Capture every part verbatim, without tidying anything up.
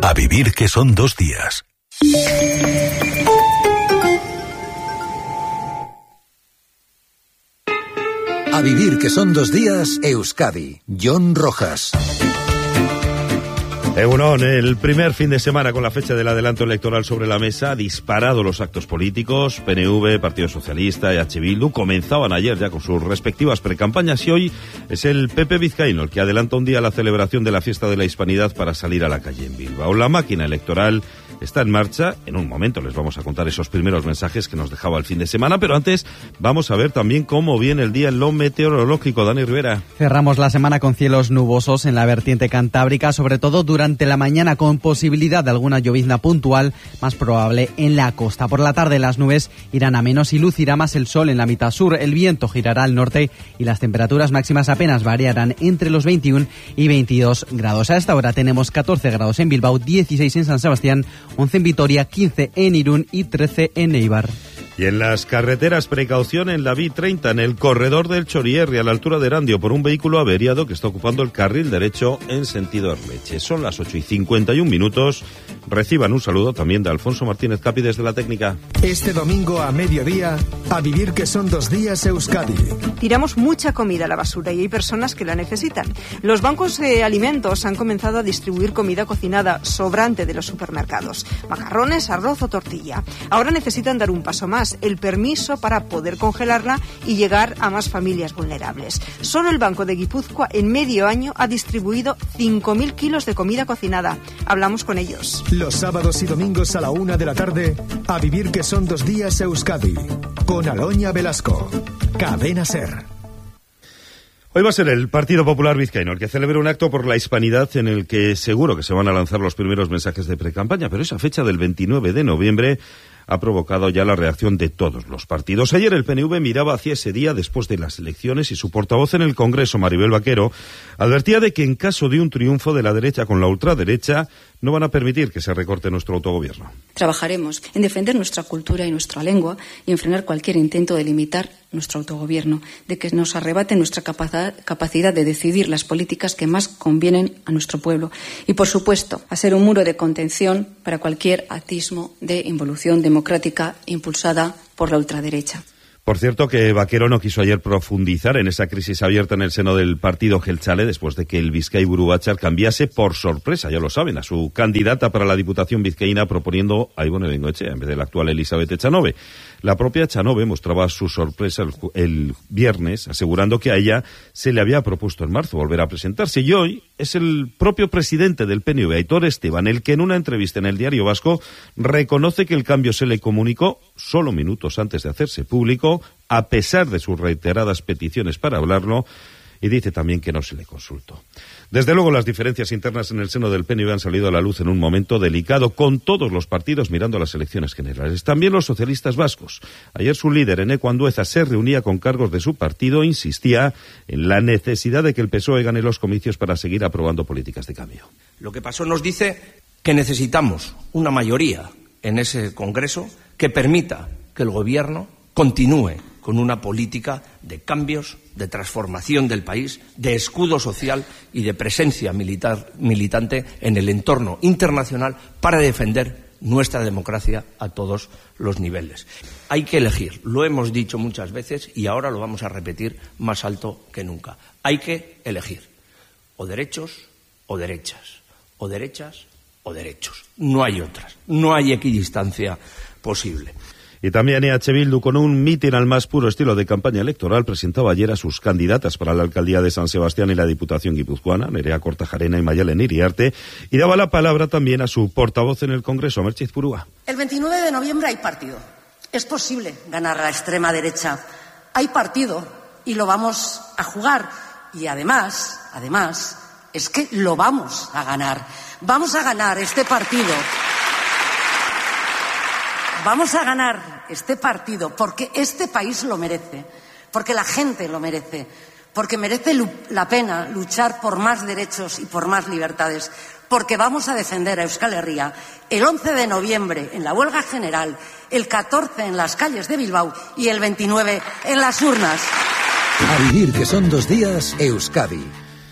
A vivir que son dos días. A vivir que son dos días, Euskadi. John Rojas. Egunon, el primer fin de semana con la fecha del adelanto electoral sobre la mesa ha disparado los actos políticos. P N V, Partido Socialista y H. Bildu comenzaban ayer ya con sus respectivas precampañas y hoy es el P P vizcaíno el que adelanta un día la celebración de la fiesta de la Hispanidad para salir a la calle en Bilbao. La máquina electoral está en marcha. En un momento les vamos a contar esos primeros mensajes que nos dejaba el fin de semana, pero antes vamos a ver también cómo viene el día en lo meteorológico. Dani Rivera. Cerramos la semana con cielos nubosos en la vertiente cantábrica, sobre todo durante Durante la mañana con posibilidad de alguna llovizna puntual, más probable en la costa. Por la tarde las nubes irán a menos y lucirá más el sol en la mitad sur. El viento girará al norte y las temperaturas máximas apenas variarán entre los veintiuno y veintidós grados. A esta hora tenemos catorce grados en Bilbao, dieciséis en San Sebastián, once en Vitoria, quince en Irún y trece en Eibar. Y en las carreteras, precaución en la B treinta, en el corredor del Chorierri, a la altura de Erandio, por un vehículo averiado que está ocupando el carril derecho en sentido Erleche. Son las ocho y cincuenta y un minutos. Reciban un saludo también de Alfonso Martínez Capi desde la técnica. Este domingo a mediodía, a vivir que son dos días, Euskadi. Tiramos mucha comida a la basura y hay personas que la necesitan. Los bancos de alimentos han comenzado a distribuir comida cocinada sobrante de los supermercados. Macarrones, arroz o tortilla. Ahora necesitan dar un paso más, el permiso para poder congelarla y llegar a más familias vulnerables. Solo el Banco de Guipúzcoa en medio año ha distribuido cinco mil kilos de comida cocinada. Hablamos con ellos. Los sábados y domingos a la una de la tarde, a vivir que son dos días, Euskadi, con Aloña Velasco. Cadena SER. Hoy va a ser el Partido Popular Vizcaíno el que celebre un acto por la hispanidad en el que seguro que se van a lanzar los primeros mensajes de precampaña, pero esa fecha del veintinueve de noviembre ha provocado ya la reacción de todos los partidos. Ayer el P N V miraba hacia ese día después de las elecciones y su portavoz en el Congreso, Maribel Vaquero, advertía de que en caso de un triunfo de la derecha con la ultraderecha no van a permitir que se recorte nuestro autogobierno. Trabajaremos en defender nuestra cultura y nuestra lengua y en frenar cualquier intento de limitar nuestro autogobierno, de que nos arrebate nuestra capacidad de decidir las políticas que más convienen a nuestro pueblo y, por supuesto, a ser un muro de contención para cualquier atismo de involución democrática impulsada por la ultraderecha. Por cierto, que Vaquero no quiso ayer profundizar en esa crisis abierta en el seno del partido Jeltzale después de que el Bizkai Buru Batzar cambiase por sorpresa, ya lo saben, a su candidata para la Diputación vizcaína proponiendo a Ibone Bengoechea en vez de la actual Elizabeth Echanove. La propia Echanove mostraba su sorpresa el, el viernes, asegurando que a ella se le había propuesto en marzo volver a presentarse. Y hoy es el propio presidente del P N V, Aitor Esteban, el que en una entrevista en el Diario Vasco reconoce que el cambio se le comunicó solo minutos antes de hacerse público, a pesar de sus reiteradas peticiones para hablarlo, y dice también que no se le consultó. Desde luego, las diferencias internas en el seno del P N V han salido a la luz en un momento delicado, con todos los partidos mirando las elecciones generales. También los socialistas vascos. Ayer su líder, Eneko Andueza, se reunía con cargos de su partido e insistía en la necesidad de que el P S O E gane los comicios para seguir aprobando políticas de cambio. Lo que pasó nos dice que necesitamos una mayoría en ese Congreso que permita que el Gobierno continúe con una política de cambios, de transformación del país, de escudo social y de presencia militar, militante en el entorno internacional para defender nuestra democracia a todos los niveles. Hay que elegir, lo hemos dicho muchas veces y ahora lo vamos a repetir más alto que nunca. Hay que elegir o derechos o derechas, o derechas o derechos. No hay otras, no hay equidistancia posible. Y también E H Bildu, con un mitin al más puro estilo de campaña electoral, presentaba ayer a sus candidatas para la alcaldía de San Sebastián y la Diputación guipuzcoana, Nerea Kortajarena y Mayalen Iriarte, y daba la palabra también a su portavoz en el Congreso, Merche Izpurua. El veintinueve de noviembre hay partido. Es posible ganar a la extrema derecha. Hay partido y lo vamos a jugar. Y además, además, es que lo vamos a ganar. Vamos a ganar este partido. Vamos a ganar este partido porque este país lo merece, porque la gente lo merece, porque merece la pena luchar por más derechos y por más libertades, porque vamos a defender a Euskal Herria el once de noviembre en la huelga general, el catorce en las calles de Bilbao y el veintinueve en las urnas. A vivir que son dos días, Euskadi. Y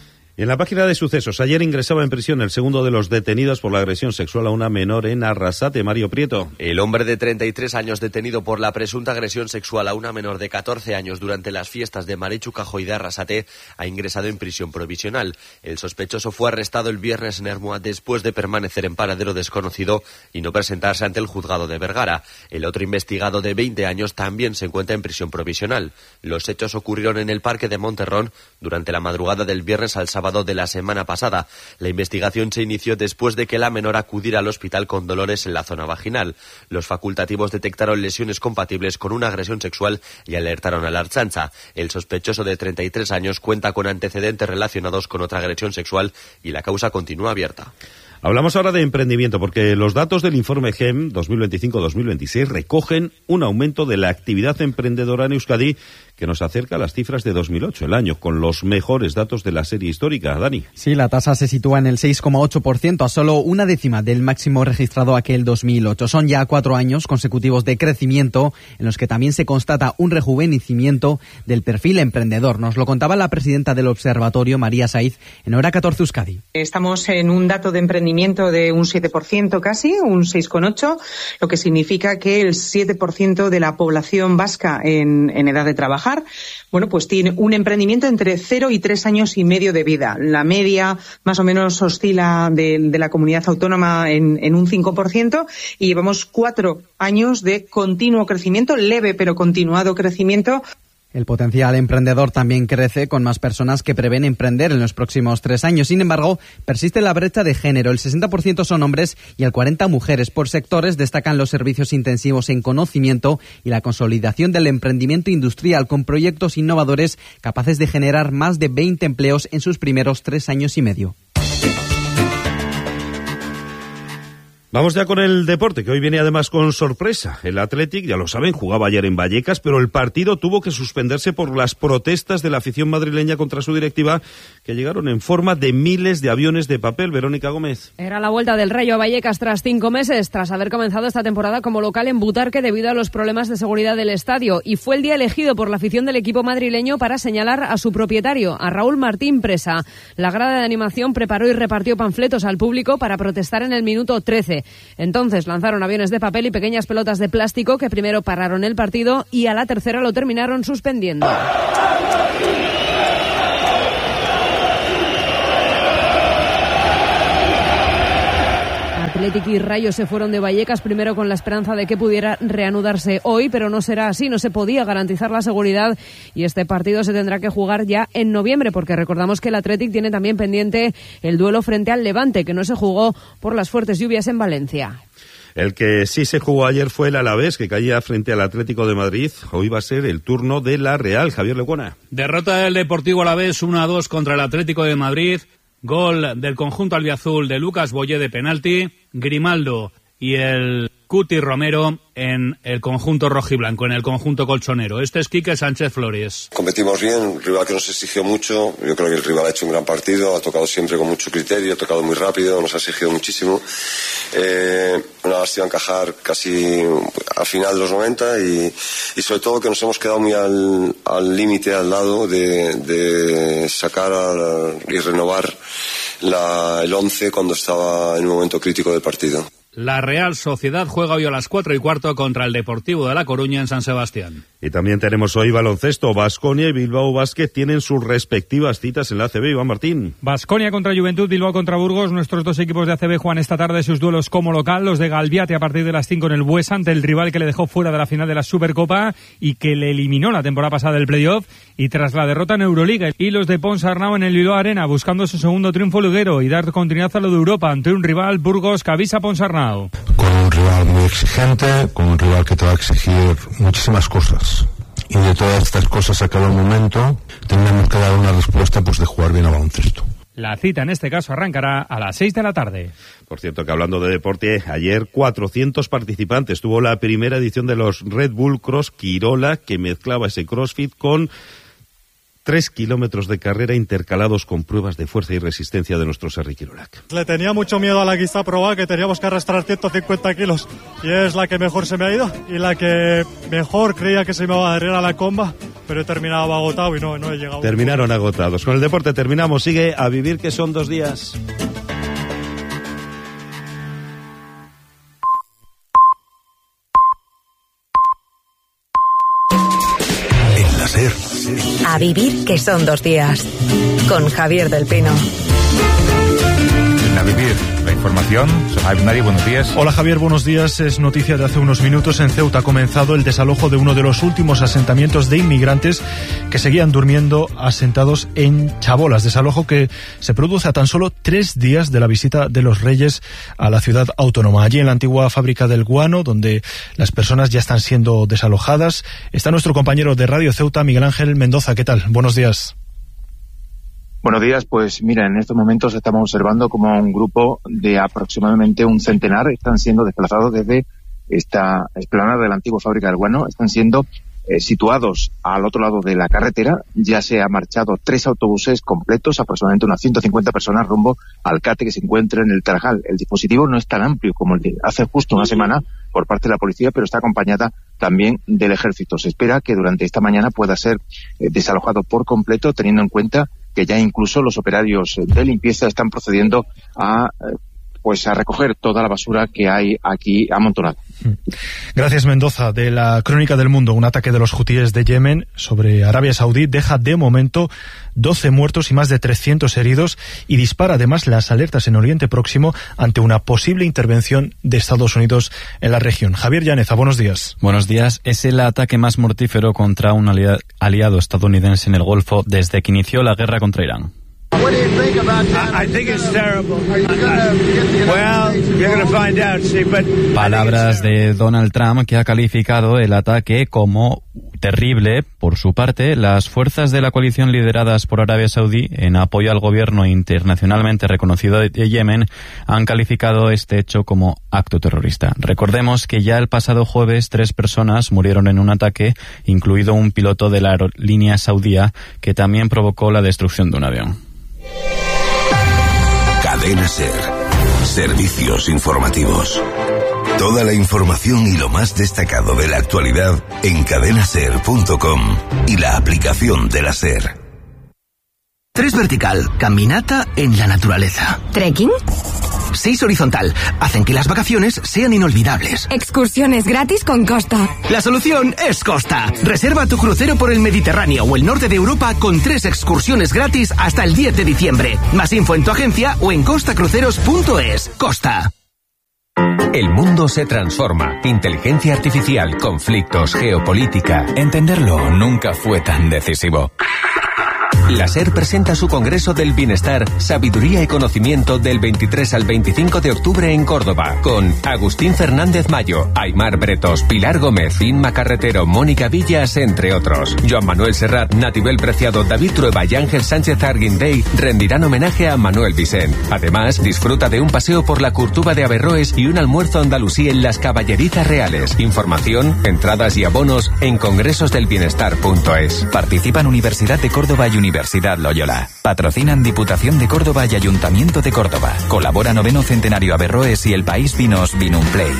Y en la página de sucesos, ayer ingresaba en prisión el segundo de los detenidos por la agresión sexual a una menor en Arrasate, Mario Prieto. El hombre de treinta y tres años detenido por la presunta agresión sexual a una menor de catorce años durante las fiestas de Marechu Cajoy de Arrasate ha ingresado en prisión provisional. El sospechoso fue arrestado el viernes en Ermua después de permanecer en paradero desconocido y no presentarse ante el juzgado de Vergara. El otro investigado de veinte años también se encuentra en prisión provisional. Los hechos ocurrieron en el parque de Monterrón durante la madrugada del viernes al sábado de la semana pasada. La investigación se inició después de que la menor acudiera al hospital con dolores en la zona vaginal. Los facultativos detectaron lesiones compatibles con una agresión sexual y alertaron a la Ertzaintza. El sospechoso de treinta y tres años cuenta con antecedentes relacionados con otra agresión sexual y la causa continúa abierta. Hablamos ahora de emprendimiento porque los datos del informe G E M dos mil veinticinco dos mil veintiséis recogen un aumento de la actividad emprendedora en Euskadi que nos acerca a las cifras de dos mil ocho, el año con los mejores datos de la serie histórica. Dani. Sí, la tasa se sitúa en el seis coma ocho por ciento, a solo una décima del máximo registrado aquel dos mil ocho. Son ya cuatro años consecutivos de crecimiento en los que también se constata un rejuvenecimiento del perfil emprendedor. Nos lo contaba la presidenta del observatorio, María Saiz, en Hora catorce Euskadi. Estamos en un dato de emprendimiento de un siete por ciento casi, un seis coma ocho, lo que significa que el siete por ciento de la población vasca en, en edad de trabajar, bueno, pues tiene un emprendimiento entre cero y tres años y medio de vida. La media más o menos oscila de, de la comunidad autónoma en, en un cinco por ciento y llevamos cuatro años de continuo crecimiento, leve pero continuado crecimiento. El potencial emprendedor también crece con más personas que prevén emprender en los próximos tres años. Sin embargo, persiste la brecha de género. El sesenta por ciento son hombres y el cuarenta por ciento mujeres. Por sectores destacan los servicios intensivos en conocimiento y la consolidación del emprendimiento industrial con proyectos innovadores capaces de generar más de veinte empleos en sus primeros tres años y medio. Vamos ya con el deporte, que hoy viene además con sorpresa. El Athletic, ya lo saben, jugaba ayer en Vallecas, pero el partido tuvo que suspenderse por las protestas de la afición madrileña contra su directiva, que llegaron en forma de miles de aviones de papel. Verónica Gómez. Era la vuelta del Rayo a Vallecas tras cinco meses, tras haber comenzado esta temporada como local en Butarque debido a los problemas de seguridad del estadio. Y fue el día elegido por la afición del equipo madrileño para señalar a su propietario, a Raúl Martín Presa. La grada de animación preparó y repartió panfletos al público para protestar en el minuto trece. Entonces lanzaron aviones de papel y pequeñas pelotas de plástico que primero pararon el partido y a la tercera lo terminaron suspendiendo. Athletic y Rayo se fueron de Vallecas primero con la esperanza de que pudiera reanudarse hoy, pero no será así, no se podía garantizar la seguridad y este partido se tendrá que jugar ya en noviembre, porque recordamos que el Athletic tiene también pendiente el duelo frente al Levante, que no se jugó por las fuertes lluvias en Valencia. El que sí se jugó ayer fue el Alavés, que caía frente al Atlético de Madrid. Hoy va a ser el turno de la Real. Javier Lecuona. Derrota del Deportivo Alavés uno a dos contra el Atlético de Madrid. Gol del conjunto albiazul de Lucas Boyé de penalti, Grimaldo y el Cuti Romero en el conjunto rojiblanco, en el conjunto colchonero. Este es Quique Sánchez Flores. Competimos bien, un rival que nos exigió mucho. Yo creo que el rival ha hecho un gran partido, ha tocado siempre con mucho criterio, ha tocado muy rápido, nos ha exigido muchísimo. Eh, una lástima encajar casi al final de los noventa y, y sobre todo que nos hemos quedado muy al límite, al, al lado de, de sacar a, y renovar la, el once cuando estaba en un momento crítico del partido. La Real Sociedad juega hoy a las cuatro y cuarto contra el Deportivo de La Coruña en San Sebastián. Y también tenemos hoy baloncesto. Baskonia y Bilbao Basket tienen sus respectivas citas en la A C B. Iván Martín. Baskonia contra Juventud, Bilbao contra Burgos. Nuestros dos equipos de A C B juegan esta tarde sus duelos como local. Los de Galviate a partir de las cinco en el Buesa ante el rival que le dejó fuera de la final de la Supercopa y que le eliminó la temporada pasada del playoff y tras la derrota en Euroliga. Y los de Ponsarnau en el Bilbao Arena buscando su segundo triunfo liguero y dar continuidad a lo de Europa ante un rival Burgos que avisa Ponsarnau. Con un rival muy exigente, con un rival que te va a exigir muchísimas cosas. Y de todas estas cosas, a cada momento, tendremos que dar una respuesta pues de jugar bien a baloncesto. La cita en este caso arrancará a las seis de la tarde. Por cierto, que hablando de deporte, ayer cuatrocientos participantes tuvo la primera edición de los Red Bull Cross Quirola, que mezclaba ese CrossFit con Tres kilómetros de carrera intercalados con pruebas de fuerza y resistencia de nuestro Sergi Kirolak. Le tenía mucho miedo a la Guista Proba, que teníamos que arrastrar ciento cincuenta kilos, y es la que mejor se me ha ido y la que mejor creía que se me iba a dar a la comba, pero he terminado agotado y no, no he llegado. Terminaron agotados. Con el deporte terminamos. Sigue A Vivir, que son dos días. SER. A Vivir, que son dos días. Con Javier del Pino. A Vivir, la información. Sohaib Nari, buenos días. Hola Javier, buenos días. Es noticia de hace unos minutos. En Ceuta ha comenzado el desalojo de uno de los últimos asentamientos de inmigrantes que seguían durmiendo asentados en Chabolas. Desalojo que se produce a tan solo tres días de la visita de los Reyes a la ciudad autónoma. Allí en la antigua fábrica del Guano, donde las personas ya están siendo desalojadas, está nuestro compañero de Radio Ceuta, Miguel Ángel Mendoza. ¿Qué tal? Buenos días. Buenos días, pues mira, en estos momentos estamos observando como un grupo de aproximadamente un centenar están siendo desplazados desde esta explanada de la antigua fábrica del Guano, están siendo eh, situados al otro lado de la carretera. Ya se han marchado tres autobuses completos, aproximadamente unas ciento cincuenta personas rumbo al CATE que se encuentra en el Tarajal. El dispositivo no es tan amplio como el de hace justo una semana por parte de la policía, pero está acompañada también del ejército. Se espera que durante esta mañana pueda ser eh, desalojado por completo, teniendo en cuenta que ya incluso los operarios de limpieza están procediendo a pues a recoger toda la basura que hay aquí amontonada. Gracias, Mendoza. De la Crónica del Mundo, un ataque de los hutíes de Yemen sobre Arabia Saudí deja de momento doce muertos y más de trescientos heridos y dispara además las alertas en Oriente Próximo ante una posible intervención de Estados Unidos en la región. Javier Llaneza, buenos días. Buenos días. Es el ataque más mortífero contra un aliado estadounidense en el Golfo desde que inició la guerra contra Irán. What do you think about that? I think it's terrible. Well, you're going to find out, see, but Palabras de Donald Trump, que ha calificado el ataque como terrible. Por su parte, las fuerzas de la coalición lideradas por Arabia Saudí en apoyo al gobierno internacionalmente reconocido de Yemen han calificado este hecho como acto terrorista. Recordemos que ya el pasado jueves tres personas murieron en un ataque, incluido un piloto de la aerolínea saudía, que también provocó la destrucción de un avión. Cadena SER. Servicios informativos. Toda la información y lo más destacado de la actualidad en cadena ser punto com y la aplicación de la SER. Tres vertical, caminata en la naturaleza. ¿Trekking? Seis horizontal, hacen que las vacaciones sean inolvidables. Excursiones gratis con Costa. La solución es Costa. Reserva tu crucero por el Mediterráneo o el norte de Europa con tres excursiones gratis hasta el diez de diciembre. Más info en tu agencia o en costa cruceros punto es. Costa. El mundo se transforma. Inteligencia artificial, conflictos, geopolítica. Entenderlo nunca fue tan decisivo. La SER presenta su Congreso del Bienestar, Sabiduría y Conocimiento del veintitrés al veinticinco de octubre en Córdoba, con Agustín Fernández Mayo, Aymar Bretos, Pilar Gómez, Inma Carretero, Mónica Villas, entre otros. Joan Manuel Serrat, Natibel Preciado, David Trueba y Ángel Sánchez Arguindey rendirán homenaje a Manuel Vicent. Además, disfruta de un paseo por la Curtuba de Averroes y un almuerzo andalusí en las Caballerizas Reales. Información, entradas y abonos en congresos del bienestar punto es. Participan Universidad de Córdoba y Universidad Loyola. Patrocinan Diputación de Córdoba y Ayuntamiento de Córdoba. Colabora Noveno Centenario Averroes y El País Vinos Vinumplay.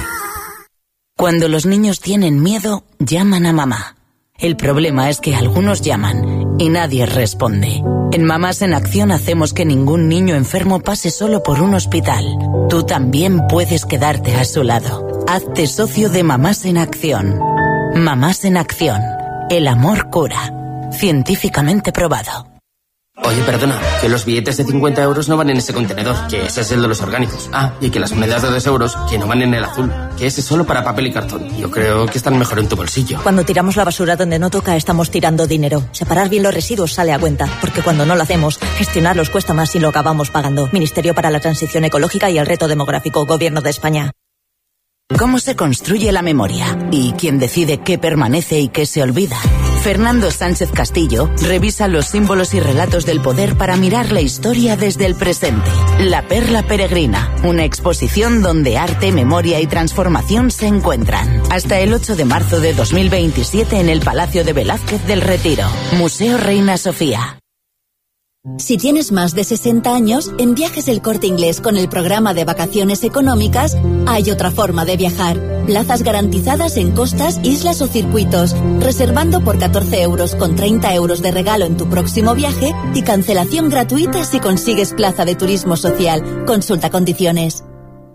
Cuando los niños tienen miedo, llaman a mamá. El problema es que algunos llaman y nadie responde. En Mamás en Acción hacemos que ningún niño enfermo pase solo por un hospital. Tú también puedes quedarte a su lado. Hazte socio de Mamás en Acción. Mamás en Acción. El amor cura. Científicamente probado. Oye, perdona, que los billetes de cincuenta euros no van en ese contenedor, que ese es el de los orgánicos. Ah, y que las monedas de dos euros, que no van en el azul, que ese es solo para papel y cartón. Yo creo que están mejor en tu bolsillo. Cuando tiramos la basura donde no toca, estamos tirando dinero. Separar bien los residuos sale a cuenta, porque cuando no lo hacemos, gestionarlos cuesta más y lo acabamos pagando. Ministerio para la Transición Ecológica y el Reto Demográfico, Gobierno de España. ¿Cómo se construye la memoria? ¿Y quién decide qué permanece y qué se olvida? Fernando Sánchez Castillo revisa los símbolos y relatos del poder para mirar la historia desde el presente. La Perla Peregrina, una exposición donde arte, memoria y transformación se encuentran. Hasta el ocho de marzo de dos mil veintisiete en el Palacio de Velázquez del Retiro. Museo Reina Sofía. Si tienes más de sesenta años, en Viajes El Corte Inglés con el programa de vacaciones económicas hay otra forma de viajar. Plazas garantizadas en costas, islas o circuitos, reservando por catorce euros con treinta euros de regalo en tu próximo viaje y cancelación gratuita si consigues plaza de turismo social. Consulta condiciones.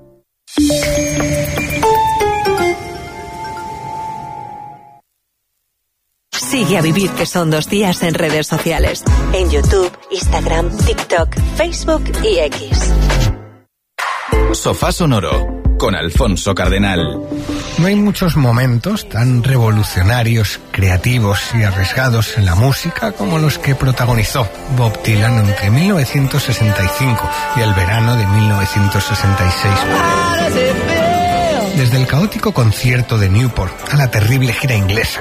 Sigue a Vivir que son dos días en redes sociales. En YouTube, Instagram, TikTok, Facebook y X. Sofá Sonoro con Alfonso Cardenal. No hay muchos momentos tan revolucionarios, creativos y arriesgados en la música como los que protagonizó Bob Dylan entre mil novecientos sesenta y cinco y el verano de mil novecientos sesenta y seis. Desde el caótico concierto de Newport a la terrible gira inglesa.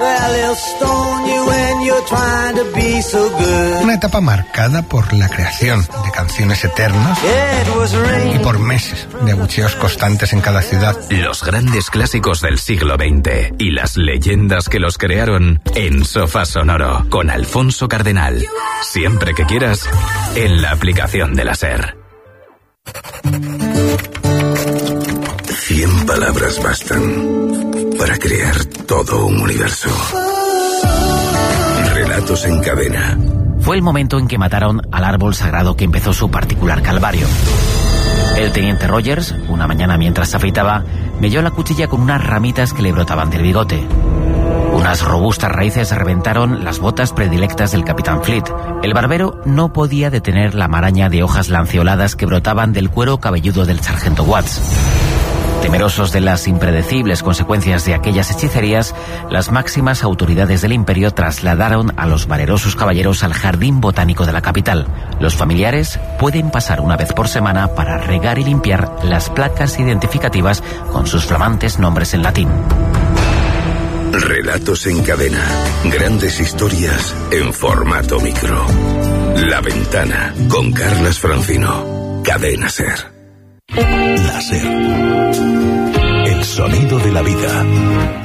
Una etapa marcada por la creación de canciones eternas y por meses de abucheos constantes en cada ciudad. Los grandes clásicos del siglo veinte y las leyendas que los crearon en Sofá Sonoro con Alfonso Cardenal. Siempre que quieras, en la aplicación de la SER. Cien palabras bastan para crear todo un universo. Relatos en cadena. Fue el momento en que mataron al árbol sagrado que empezó su particular calvario. El teniente Rogers, una mañana mientras se afeitaba, melló la cuchilla con unas ramitas que le brotaban del bigote. Unas robustas raíces reventaron las botas predilectas del capitán Fleet. El barbero no podía detener la maraña de hojas lanceoladas que brotaban del cuero cabelludo del sargento Watts. Temerosos de las impredecibles consecuencias de aquellas hechicerías, las máximas autoridades del imperio trasladaron a los valerosos caballeros al jardín botánico de la capital. Los familiares pueden pasar una vez por semana para regar y limpiar las placas identificativas con sus flamantes nombres en latín. Relatos en cadena. Grandes historias en formato micro. La Ventana con Carlas Francino. Cadena SER. La SER. El sonido de la vida.